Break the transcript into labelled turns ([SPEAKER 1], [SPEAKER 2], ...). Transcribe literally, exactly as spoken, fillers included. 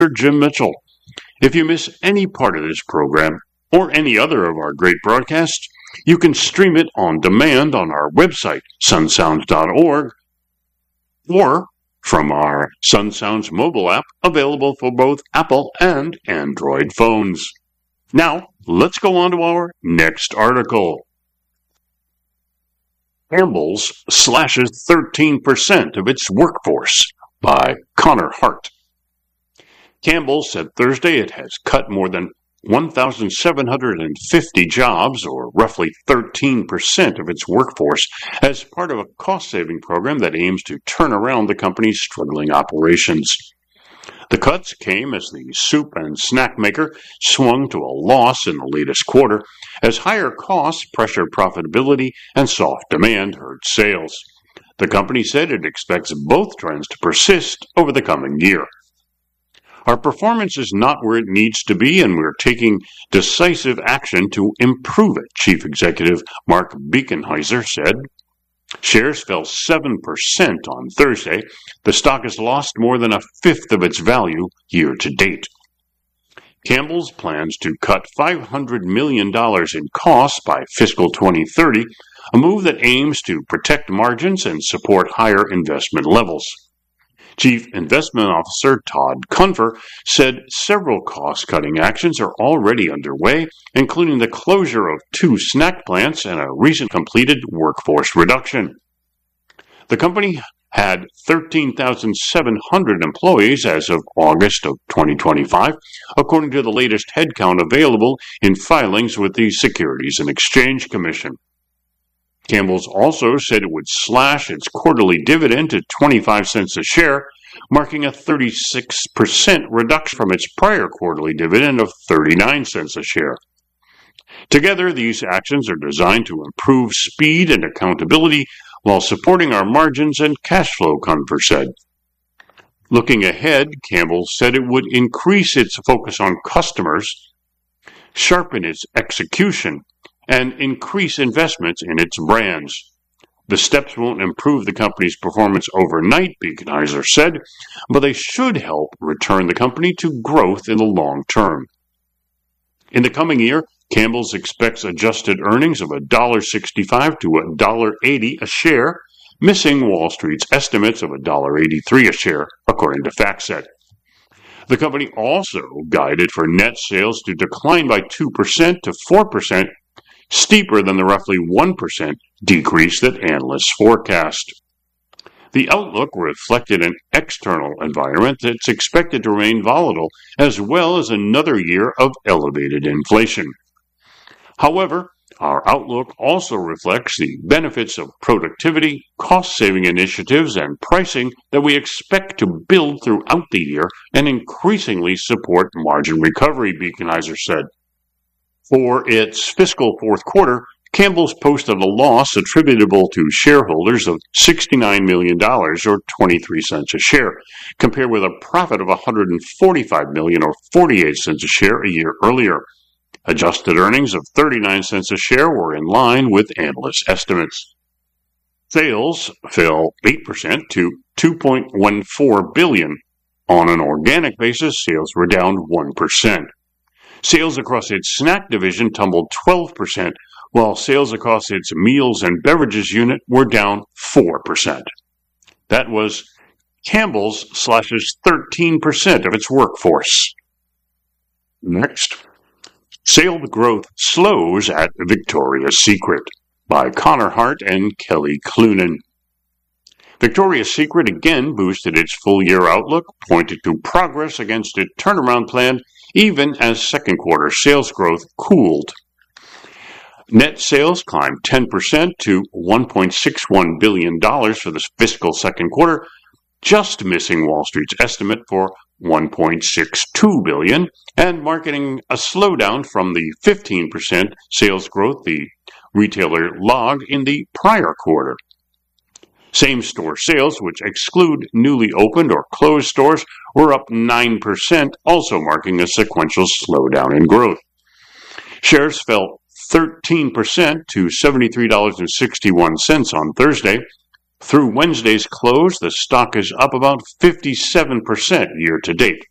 [SPEAKER 1] Jim Mitchell. If you miss any part of this program or any other of our great broadcasts, you can stream it on demand on our website, sun sounds dot org, or from our Sun Sounds mobile app, available for both Apple and Android phones. Now, let's go on to our next article. Campbell's slashes thirteen percent of its workforce, by Connor Hart. Campbell said Thursday it has cut more than one thousand seven hundred fifty jobs, or roughly thirteen percent of its workforce, as part of a cost-saving program that aims to turn around the company's struggling operations. The cuts came as the soup and snack maker swung to a loss in the latest quarter, as higher costs pressured profitability and soft demand hurt sales. The company said it expects both trends to persist over the coming year. Our performance is not where it needs to be, and we're taking decisive action to improve it, Chief Executive Mark Beekenheiser said. Shares fell seven percent on Thursday. The stock has lost more than a fifth of its value year to date. Campbell's plans to cut five hundred million dollars in costs by fiscal twenty thirty, a move that aims to protect margins and support higher investment levels. Chief Investment Officer Todd Cunfer said several cost-cutting actions are already underway, including the closure of two snack plants and a recent completed workforce reduction. The company had thirteen thousand seven hundred employees as of August of twenty twenty-five, according to the latest headcount available in filings with the Securities and Exchange Commission. Campbell's also said it would slash its quarterly dividend to twenty-five cents a share, marking a thirty-six percent reduction from its prior quarterly dividend of thirty-nine cents a share. Together, these actions are designed to improve speed and accountability while supporting our margins and cash flow, Cunfer said. Looking ahead, Campbell said it would increase its focus on customers, sharpen its execution, and increase investments in its brands. The steps won't improve the company's performance overnight, Beekenheiser said, but they should help return the company to growth in the long term. In the coming year, Campbell's expects adjusted earnings of one dollar sixty-five to one dollar eighty a share, missing Wall Street's estimates of one dollar eighty-three a share, according to FactSet. The company also guided for net sales to decline by two percent to four percent, steeper than the roughly one percent decrease that analysts forecast. The outlook reflected an external environment that's expected to remain volatile, as well as another year of elevated inflation. However, our outlook also reflects the benefits of productivity, cost-saving initiatives, and pricing that we expect to build throughout the year and increasingly support margin recovery, Beekenheiser said. For its fiscal fourth quarter, Campbell's posted a loss attributable to shareholders of sixty-nine million dollars or twenty-three cents a share, compared with a profit of one hundred forty-five million dollars or forty-eight cents a share a year earlier. Adjusted earnings of thirty-nine cents a share were in line with analyst estimates. Sales fell eight percent to two point one four billion dollars. On an organic basis, sales were down one percent. Sales across its snack division tumbled twelve percent, while sales across its meals and beverages unit were down four percent. That was Campbell's slashes thirteen percent of its workforce. Next, sales growth slows at Victoria's Secret, by Connor Hart and Kelly Clunan. Victoria's Secret again boosted its full-year outlook, pointed to progress against its turnaround plan, even as second quarter sales growth cooled. Net sales climbed ten percent to one point six one billion dollars for the fiscal second quarter, just missing Wall Street's estimate for one point six two billion dollars and marking a slowdown from the fifteen percent sales growth the retailer logged in the prior quarter. Same-store sales, which exclude newly opened or closed stores, were up nine percent, also marking a sequential slowdown in growth. Shares fell thirteen percent to seventy-three dollars and sixty-one cents on Thursday. Through Wednesday's close, the stock is up about fifty-seven percent year to date.